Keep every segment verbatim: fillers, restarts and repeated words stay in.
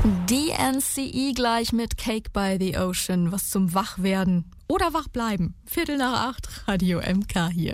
D N C E gleich mit Cake by the Ocean. Was zum Wachwerden oder Wachbleiben. Viertel nach acht, Radio M K hier.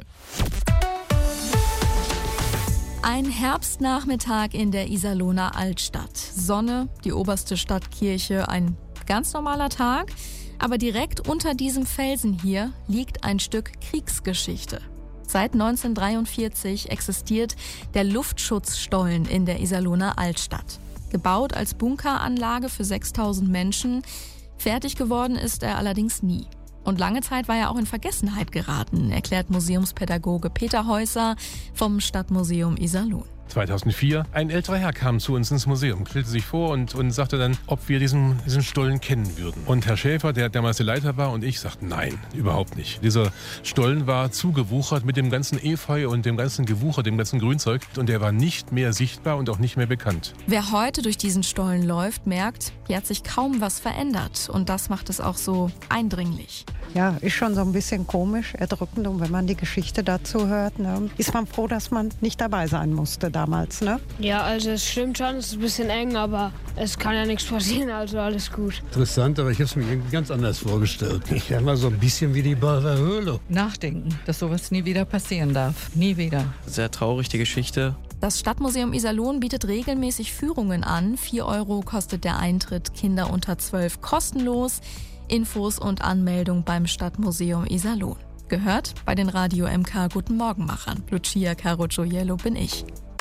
Ein Herbstnachmittag in der Iserlohner Altstadt. Sonne, die oberste Stadtkirche, ein ganz normaler Tag. Aber direkt unter diesem Felsen hier liegt ein Stück Kriegsgeschichte. Seit neunzehnhundertdreiundvierzig existiert der Luftschutzstollen in der Iserlohner Altstadt. Gebaut als Bunkeranlage für sechstausend Menschen. Fertig geworden ist er allerdings nie. Und lange Zeit war er auch in Vergessenheit geraten, erklärt Museumspädagoge Peter Häuser vom Stadtmuseum Iserlohn. zweitausendvier. Ein älterer Herr kam zu uns ins Museum, stellte sich vor und, und sagte dann, ob wir diesen, diesen Stollen kennen würden. Und Herr Schäfer, der damals der Leiter war, und ich sagten, nein, überhaupt nicht. Dieser Stollen war zugewuchert mit dem ganzen Efeu und dem ganzen Gewucher, dem ganzen Grünzeug. Und der war nicht mehr sichtbar und auch nicht mehr bekannt. Wer heute durch diesen Stollen läuft, merkt, hier hat sich kaum was verändert. Und das macht es auch so eindringlich. Ja, ist schon so ein bisschen komisch, erdrückend. Und wenn man die Geschichte dazu hört, ne, ist man froh, dass man nicht dabei sein musste damals, ne? Ja, also es stimmt schon, es ist ein bisschen eng, aber es kann ja nichts passieren, also alles gut. Interessant, aber ich habe es mir irgendwie ganz anders vorgestellt. Ich war so ein bisschen wie die Balver Höhle. Nachdenken, dass sowas nie wieder passieren darf. Nie wieder. Sehr traurig, die Geschichte. Das Stadtmuseum Iserlohn bietet regelmäßig Führungen an. Vier Euro kostet der Eintritt, Kinder unter zwölf kostenlos. Infos und Anmeldung beim Stadtmuseum Iserlohn. Gehört bei den Radio M K Guten Morgenmachern. Lucia Carocciello bin ich.